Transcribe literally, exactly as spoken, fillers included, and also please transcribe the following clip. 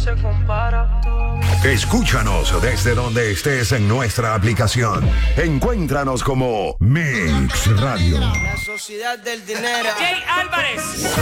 Se compara. Escúchanos desde donde estés en nuestra aplicación. Encuéntranos como Mix Radio. La sociedad del dinero. Jay Álvarez.